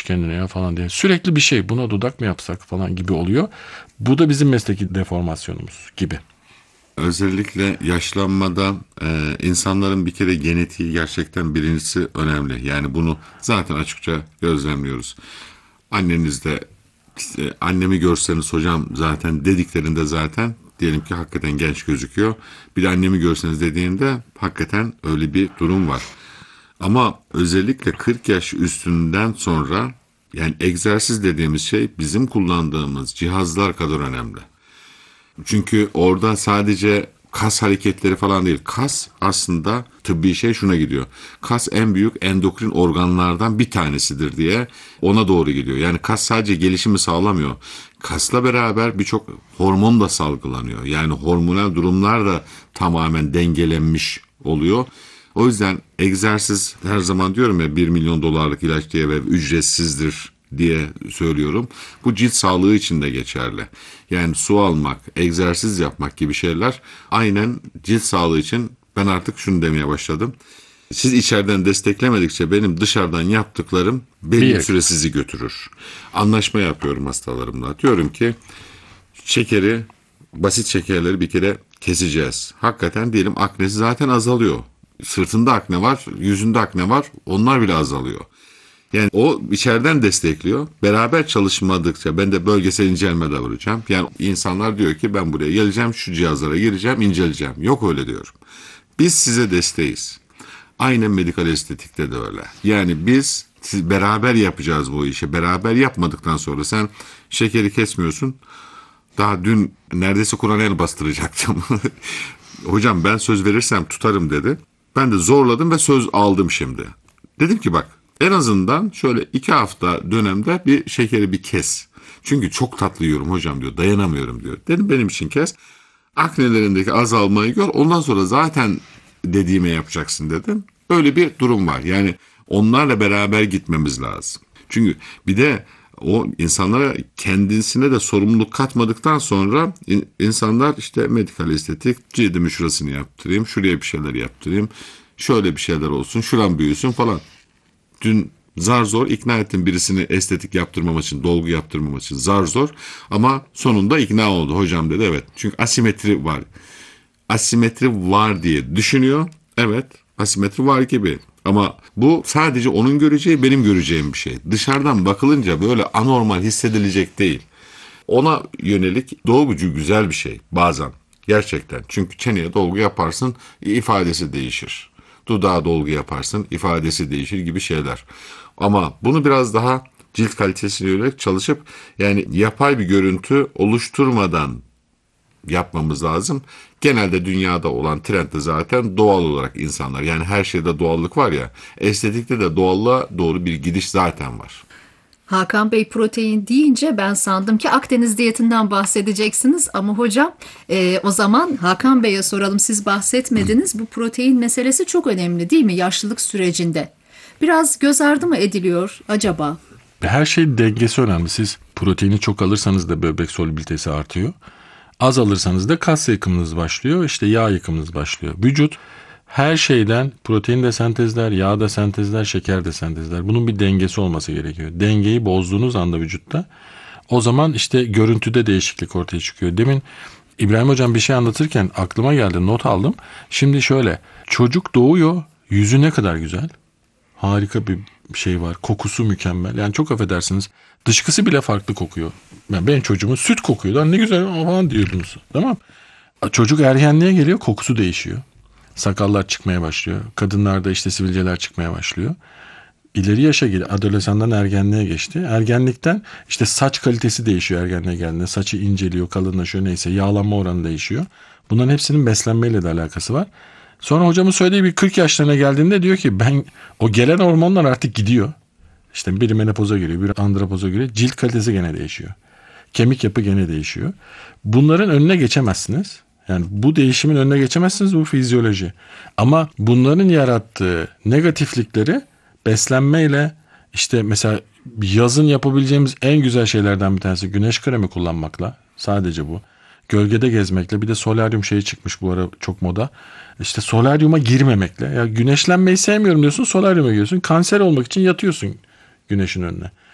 kendine ya falan diye. Sürekli bir şey, buna dudak mı yapsak falan gibi oluyor. Bu da bizim mesleki deformasyonumuz gibi. Özellikle yaşlanmada insanların bir kere genetiği gerçekten birincisi önemli. Yani bunu zaten açıkça gözlemliyoruz. Anneniz de annemi görseniz hocam zaten dediklerinde zaten diyelim ki hakikaten genç gözüküyor. Bir de annemi görseniz dediğinde hakikaten öyle bir durum var. Ama özellikle 40 yaş üstünden sonra yani egzersiz dediğimiz şey bizim kullandığımız cihazlar kadar önemli. Çünkü orada sadece kas hareketleri falan değil. Kas aslında tıbbi şey şuna gidiyor. Kas en büyük endokrin organlardan bir tanesidir diye ona doğru gidiyor. Yani kas sadece gelişimi sağlamıyor. Kasla beraber birçok hormon da salgılanıyor. Yani hormonal durumlar da tamamen dengelenmiş oluyor. O yüzden egzersiz her zaman diyorum ya 1 milyon dolarlık ilaç diye ve ücretsizdir diye söylüyorum. Bu cilt sağlığı için de geçerli. Yani su almak, egzersiz yapmak gibi şeyler aynen cilt sağlığı için ben artık şunu demeye başladım. Siz içeriden desteklemedikçe benim dışarıdan yaptıklarım belli bir Bir süre sizi götürür. Anlaşma yapıyorum hastalarımla. Diyorum ki şekeri, basit şekerleri bir kere keseceğiz. Hakikaten diyelim aknesi zaten azalıyor. Sırtında akne var, yüzünde akne var. Onlar bile azalıyor. Yani o içeriden destekliyor. Beraber çalışmadıkça ben de bölgesel incelme de vuracağım. Yani insanlar diyor ki ben buraya geleceğim, şu cihazlara gireceğim, inceleyeceğim. Yok öyle diyorum. Biz size desteğiz. Aynen medikal estetikte de öyle. Yani biz beraber yapacağız bu işi. Beraber yapmadıktan sonra sen şekeri kesmiyorsun. Daha dün neredeyse Kur'an el bastıracaktım. Hocam ben söz verirsem tutarım dedi. Ben de zorladım ve söz aldım şimdi. Dedim ki bak en azından şöyle 2 hafta dönemde bir şekeri bir kes. Çünkü çok tatlı yiyorum hocam diyor. Dayanamıyorum diyor. Dedim benim için kes. Aknelerindeki azalmayı gör. Ondan sonra zaten dediğime yapacaksın dedim. Öyle bir durum var. Yani onlarla beraber gitmemiz lazım. Çünkü bir de o insanlara kendisine de sorumluluk katmadıktan sonra insanlar işte medikal estetik, cildimin şurasını yaptırayım, şuraya bir şeyler yaptırayım, şöyle bir şeyler olsun, şuram büyüsün falan. Dün zar zor ikna ettim birisini estetik yaptırmam için, dolgu yaptırmam için zar zor ama sonunda ikna oldu hocam dedi evet. Çünkü asimetri var. Asimetri var diye düşünüyor. Evet, asimetri var gibi. Ama bu sadece onun göreceği, benim göreceğim bir şey. Dışarıdan bakılınca böyle anormal hissedilecek değil. Ona yönelik dolgucu güzel bir şey bazen. Gerçekten. Çünkü çeneye dolgu yaparsın, ifadesi değişir. Dudağa dolgu yaparsın, ifadesi değişir gibi şeyler. Ama bunu biraz daha cilt kalitesine yönelik çalışıp yani yapay bir görüntü oluşturmadan yapmamız lazım. Genelde dünyada olan trend de zaten doğal olarak insanlar. Yani her şeyde doğallık var ya. Estetikte de doğallığa doğru bir gidiş zaten var. Hakan Bey protein deyince ben sandım ki Akdeniz diyetinden bahsedeceksiniz ama hocam o zaman Hakan Bey'e soralım, siz bahsetmediniz. Bu protein meselesi çok önemli değil mi yaşlılık sürecinde? Biraz göz ardı mı ediliyor acaba? Her şeyin dengesi önemli. Siz proteini çok alırsanız da böbrek solubilitesi artıyor. Az alırsanız da kas yakımınız başlıyor. İşte yağ yakımınız başlıyor. Vücut her şeyden protein de sentezler, yağ da sentezler, şeker de sentezler. Bunun bir dengesi olması gerekiyor. Dengeyi bozduğunuz anda vücutta o zaman işte görüntüde değişiklik ortaya çıkıyor. Demin İbrahim Hocam bir şey anlatırken aklıma geldi, not aldım. Şimdi şöyle, çocuk doğuyor, yüzü ne kadar güzel. Harika bir şey var. Kokusu mükemmel. Yani çok affedersiniz. Dışkısı bile farklı kokuyor. Yani benim çocuğumun süt kokuyor. Lan ne güzel falan diyordunuz. Tamam. Çocuk ergenliğe geliyor, kokusu değişiyor. Sakallar çıkmaya başlıyor. Kadınlarda işte sivilceler çıkmaya başlıyor. İleri yaşa geliyor. Adolesandan ergenliğe geçti. Ergenlikten işte saç kalitesi değişiyor ergenliğe geldiğinde. Saçı inceliyor, kalınlaşıyor neyse. Yağlanma oranı değişiyor. Bunların hepsinin beslenmeyle de alakası var. Sonra hocamın söylediği bir 40 yaşlarına geldiğinde diyor ki ben o gelen hormonlar artık gidiyor. İşte biri menopoza giriyor, biri andropoza giriyor. Cilt kalitesi gene değişiyor. Kemik yapı gene değişiyor. Bunların önüne geçemezsiniz. Yani bu değişimin önüne geçemezsiniz, bu fizyoloji. Ama bunların yarattığı negatiflikleri beslenmeyle işte mesela yazın yapabileceğimiz en güzel şeylerden bir tanesi güneş kremi kullanmakla. Sadece bu. Gölgede gezmekle, bir de solaryum şeyi çıkmış bu ara çok moda. İşte solaryuma girmemekle. Ya güneşlenmeyi sevmiyorum diyorsun, solaryuma giriyorsun. Kanser olmak için yatıyorsun güneşin önüne.